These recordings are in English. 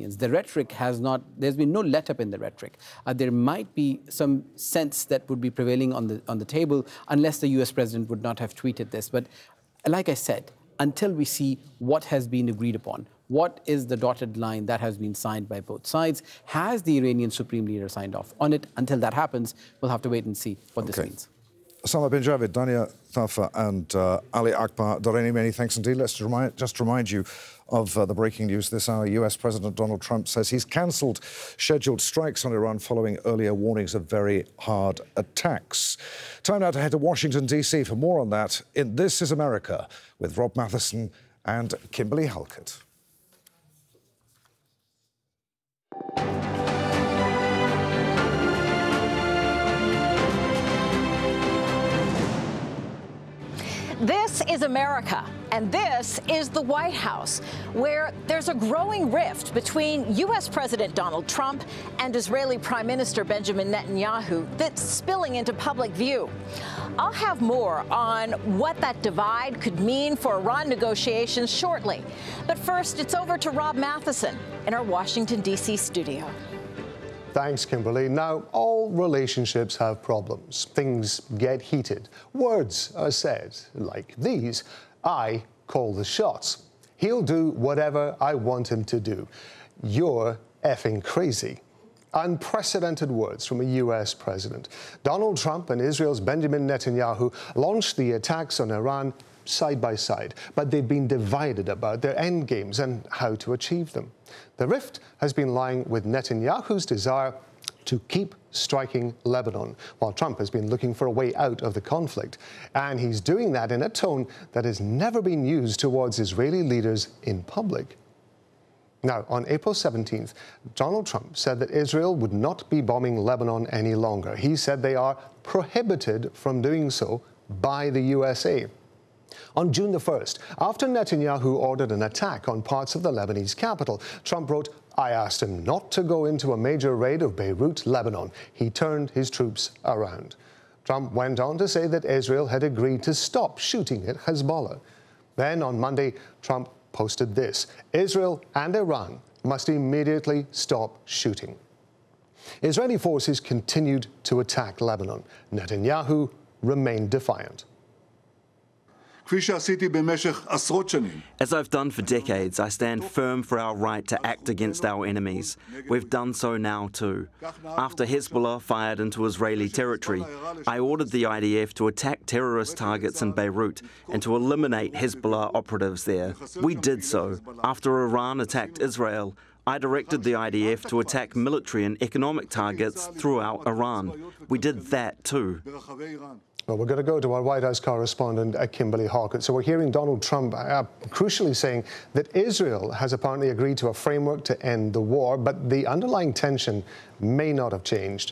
Iranians. The rhetoric has not, there's been no let-up in the rhetoric. There might be some sense that would be prevailing on the table unless the US president would not have tweeted this. But like I said, until we see what has been agreed upon, what is the dotted line that has been signed by both sides, has the Iranian supreme leader signed off on it? Until that happens, we'll have to wait and see what this means. Osama bin Javid, Dania Thafa and Ali Akbar Durrani, many thanks indeed. Let's just remind you of the breaking news this hour. US President Donald Trump says he's cancelled scheduled strikes on Iran following earlier warnings of very hard attacks. Time now to head to Washington, D.C. for more on that in This is America with Rob Matheson and Kimberly Halkett. This is America, and this is the White House, where there's a growing rift between U.S. President Donald Trump and Israeli Prime Minister Benjamin Netanyahu that's spilling into public view. I'll have more on what that divide could mean for Iran negotiations shortly. But first, it's over to Rob Matheson in our Washington, D.C. studio. Thanks, Kimberly. Now, all relationships have problems. Things get heated. Words are said like these: I call the shots. He'll do whatever I want him to do. You're effing crazy. Unprecedented words from a U.S. president. Donald Trump and Israel's Benjamin Netanyahu launched the attacks on Iran side by side, but they've been divided about their end games and how to achieve them. The rift has been lying with Netanyahu's desire to keep striking Lebanon, while Trump has been looking for a way out of the conflict. And he's doing that in a tone that has never been used towards Israeli leaders in public. Now, on April 17th, Donald Trump said that Israel would not be bombing Lebanon any longer. He said they are prohibited from doing so by the USA. On June the 1st, after Netanyahu ordered an attack on parts of the Lebanese capital, Trump wrote, I asked him not to go into a major raid of Beirut, Lebanon. He turned his troops around. Trump went on to say that Israel had agreed to stop shooting at Hezbollah. Then on Monday, Trump posted this: Israel and Iran must immediately stop shooting. Israeli forces continued to attack Lebanon. Netanyahu remained defiant. As I've done for decades, I stand firm for our right to act against our enemies. We've done so now too. After Hezbollah fired into Israeli territory, I ordered the IDF to attack terrorist targets in Beirut and to eliminate Hezbollah operatives there. We did so. After Iran attacked Israel, I directed the IDF to attack military and economic targets throughout Iran. We did that too. Well, we're going to go to our White House correspondent, Kimberly Halkett. So we're hearing Donald Trump crucially saying that Israel has apparently agreed to a framework to end the war, but the underlying tension may not have changed.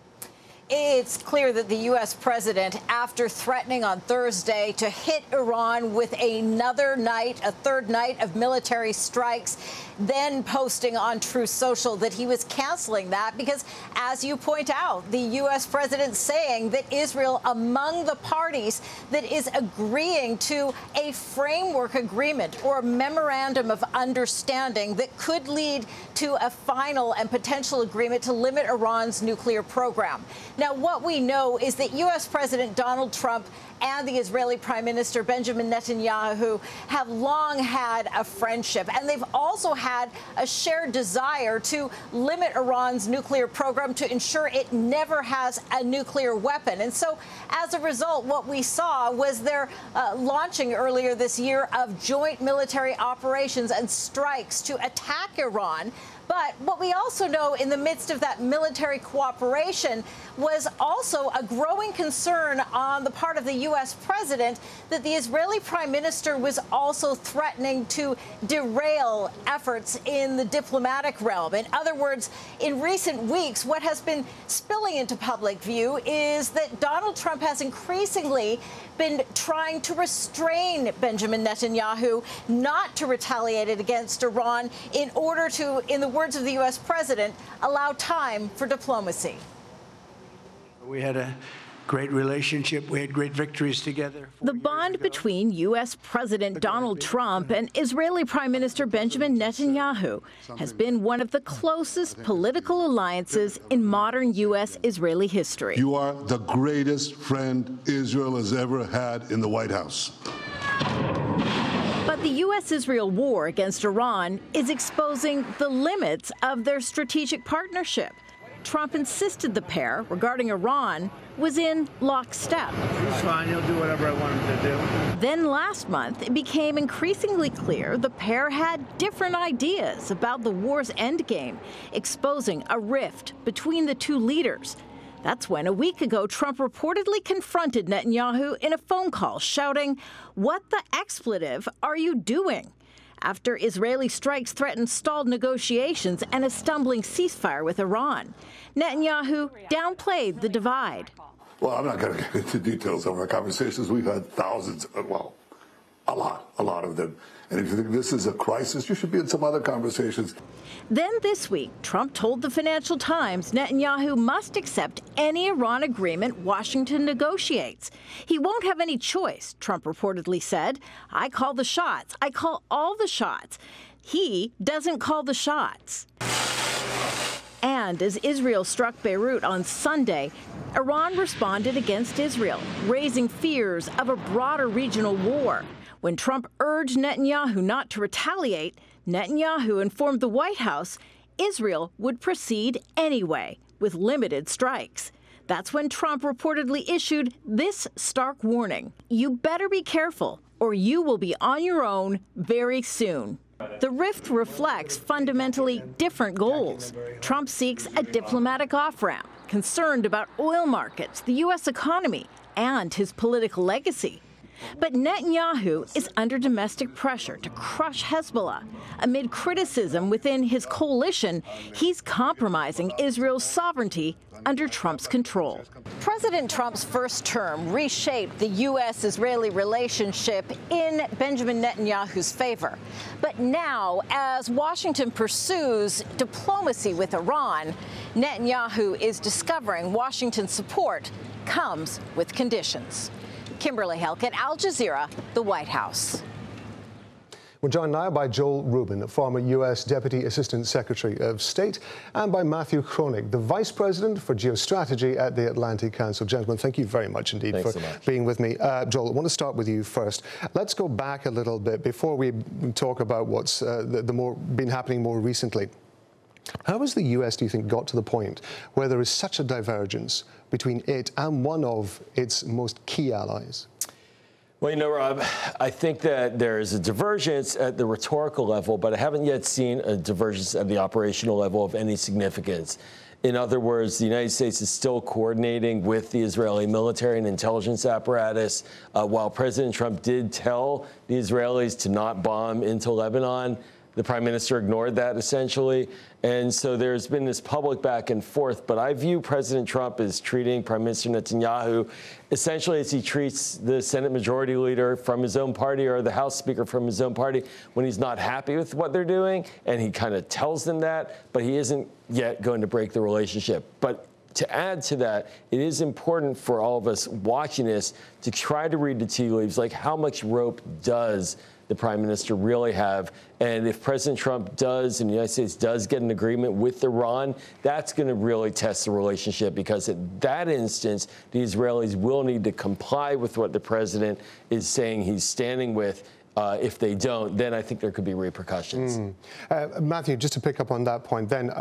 It's clear that the U.S. president, after threatening on Thursday to hit Iran with another night, a third night of military strikes, then posting on Truth Social that he was canceling that because, as you point out, the U.S. president saying that Israel among the parties that is agreeing to a framework agreement or a memorandum of understanding that could lead to a final and potential agreement to limit Iran's nuclear program. Now, what we know is that U.S. President Donald Trump and the Israeli Prime Minister Benjamin Netanyahu have long had a friendship, and they've also had a shared desire to limit Iran's nuclear program to ensure it never has a nuclear weapon. And so, as a result, what we saw was their launching earlier this year of joint military operations and strikes to attack Iran. But what we also know in the midst of that military cooperation was also a growing concern on the part of the U.S. president that the Israeli prime minister was also threatening to derail efforts in the diplomatic realm. In other words, in recent weeks, what has been spilling into public view is that Donald Trump has increasingly been trying to restrain Benjamin Netanyahu not to retaliate against Iran in order to, in the words of the U.S. president, allow time for diplomacy. We had great relationship. We had great victories together. The bond between U.S. President Donald Trump and Israeli Prime Minister Benjamin Netanyahu has been one of the closest political alliances in modern U.S.-Israeli history. You are the greatest friend Israel has ever had in the White House. But the U.S.-Israel war against Iran is exposing the limits of their strategic partnership. Trump insisted the pair, regarding Iran, was in lockstep. He's fine. He'll do whatever I want him to do. Then last month, it became increasingly clear the pair had different ideas about the war's endgame, exposing a rift between the two leaders. That's when, a week ago, Trump reportedly confronted Netanyahu in a phone call, shouting, "What the expletive are you doing?" after Israeli strikes threatened stalled negotiations and a stumbling ceasefire with Iran. Netanyahu downplayed the divide. Well, I'm not going to get into details of our conversations. We've had thousands, well, a lot of them. And if you think this is a crisis, you should be in some other conversations. Then this week, Trump told the Financial Times Netanyahu must accept any Iran agreement Washington negotiates. He won't have any choice, Trump reportedly said. "I call the shots. I call all the shots." He doesn't call the shots. And as Israel struck Beirut on Sunday, Iran responded against Israel, raising fears of a broader regional war. When Trump urged Netanyahu not to retaliate, Netanyahu informed the White House Israel would proceed anyway, with limited strikes. That's when Trump reportedly issued this stark warning: "You better be careful, or you will be on your own very soon." The rift reflects fundamentally different goals. Trump seeks a diplomatic off-ramp, concerned about oil markets, the U.S. economy, and his political legacy. But Netanyahu is under domestic pressure to crush Hezbollah. Amid criticism within his coalition, he's compromising Israel's sovereignty under Trump's control. President Trump's first term reshaped the U.S.-Israeli relationship in Benjamin Netanyahu's favor. But now, as Washington pursues diplomacy with Iran, Netanyahu is discovering Washington's support comes with conditions. Kimberly Helkett, Al Jazeera, the White House. We're joined now by Joel Rubin, former U.S. Deputy Assistant Secretary of State, and by Matthew Kronig, the Vice President for Geostrategy at the Atlantic Council. Gentlemen, thank you very much indeed for being with me. Joel, I want to start with you first. Let's go back a little bit before we talk about what's been happening more recently. How has the U.S., do you think, got to the point where there is such a divergence between it and one of its most key allies? Well, you know, Rob, I think that there is a divergence at the rhetorical level, but I haven't yet seen a divergence at the operational level of any significance. In other words, the United States is still coordinating with the Israeli military and intelligence apparatus. While President Trump did tell the Israelis to not bomb into Lebanon, the prime minister ignored that, essentially. And so there's been this public back and forth. But I view President Trump as treating Prime Minister Netanyahu essentially as he treats the Senate Majority Leader from his own party or the House Speaker from his own party when he's not happy with what they're doing. And he kind of tells them that, but he isn't yet going to break the relationship. But to add to that, it is important for all of us watching this to try to read the tea leaves, like how much rope does the prime minister really have? And if President Trump does, and the United States does get an agreement with Iran, that's going to really test the relationship, because at that instance, the Israelis will need to comply with what the president is saying he's standing with. If they don't, then I think there could be repercussions. Matthew, just to pick up on that point then,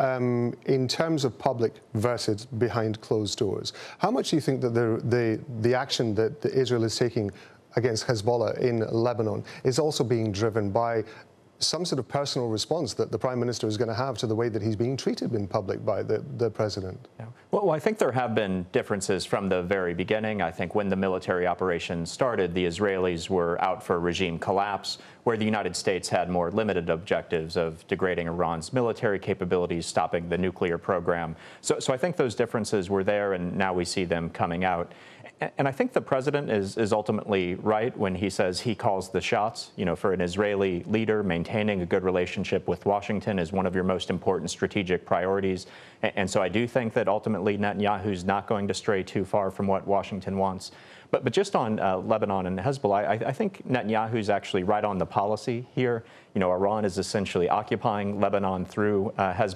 in terms of public versus behind closed doors, how much do you think that the action that Israel is taking against Hezbollah in Lebanon is also being driven by some sort of personal response that the Prime Minister is going to have to the way that he's being treated in public by the President? Yeah. Well, I think there have been differences from the very beginning. I think when the military operation started, the Israelis were out for regime collapse, where the United States had more limited objectives of degrading Iran's military capabilities, stopping the nuclear program. So I think those differences were there, and now we see them coming out. And I think the president is ultimately right when he says he calls the shots. You know, for an Israeli leader, maintaining a good relationship with Washington is one of your most important strategic priorities. And so I do think that ultimately Netanyahu's not going to stray too far from what Washington wants. But just on Lebanon and Hezbollah, I think Netanyahu's actually right on the policy here. You know, Iran is essentially occupying Lebanon through Hezbollah.